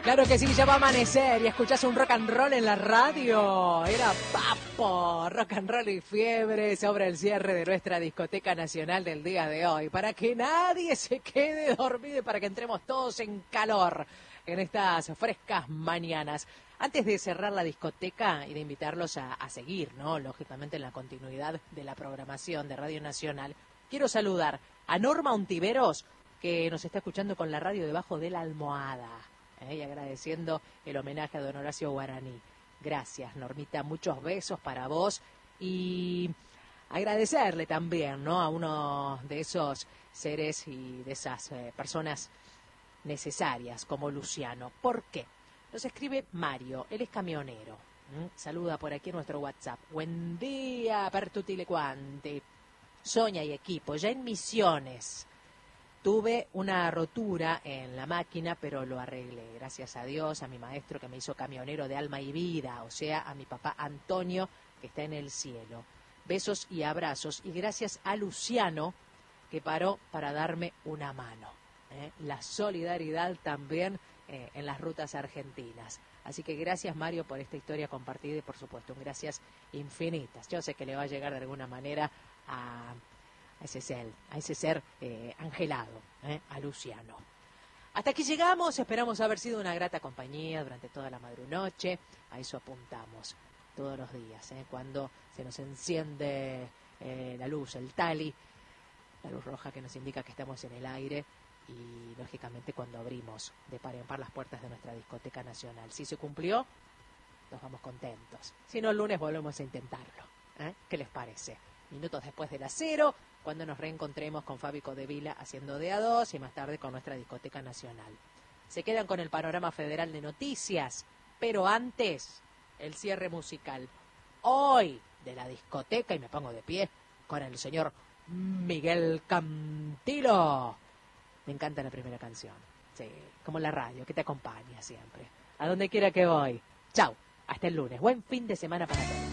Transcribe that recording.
Claro que sí, ya va a amanecer y escuchás un rock and roll en la radio. Era Papo, rock and roll y fiebre sobre el cierre de nuestra discoteca nacional del día de hoy. Para que nadie se quede dormido y para que entremos todos en calor en estas frescas mañanas. Antes de cerrar la discoteca y de invitarlos a seguir, ¿no? Lógicamente en la continuidad de la programación de Radio Nacional, quiero saludar a Norma Ontiveros, que nos está escuchando con la radio debajo de la almohada. Y agradeciendo el homenaje a don Horacio Guaraní. Gracias, Normita, muchos besos para vos y agradecerle también, ¿no?, a uno de esos seres y de esas personas necesarias como Luciano. ¿Por qué? Nos escribe Mario, él es camionero. Saluda por aquí en nuestro WhatsApp. Buen día, per tutti le quanti. Sonia y equipo, ya en Misiones. Tuve una rotura en la máquina, pero lo arreglé. Gracias a Dios, a mi maestro que me hizo camionero de alma y vida, o sea, a mi papá Antonio, que está en el cielo. Besos y abrazos. Y gracias a Luciano, que paró para darme una mano. La solidaridad también en las rutas argentinas. Así que gracias, Mario, por esta historia compartida y, por supuesto, un gracias infinitas. Yo sé que le va a llegar de alguna manera a ese ser angelado, a Luciano. Hasta aquí llegamos, esperamos haber sido una grata compañía durante toda la madrunoche, a eso apuntamos todos los días, cuando se nos enciende la luz, el tali, la luz roja que nos indica que estamos en el aire, y lógicamente cuando abrimos de par en par las puertas de nuestra discoteca nacional. Si se cumplió, nos vamos contentos. Si no, el lunes volvemos a intentarlo. ¿Qué les parece? Minutos después de las 0, cuando nos reencontremos con Fabi Codevila haciendo de A2 y más tarde con nuestra discoteca nacional. Se quedan con el panorama federal de noticias, pero antes, el cierre musical. Hoy, de la discoteca, y me pongo de pie, con el señor Miguel Cantilo. Me encanta la primera canción. Sí, como la radio, que te acompaña siempre. A donde quiera que voy. Chau, hasta el lunes. Buen fin de semana para todos.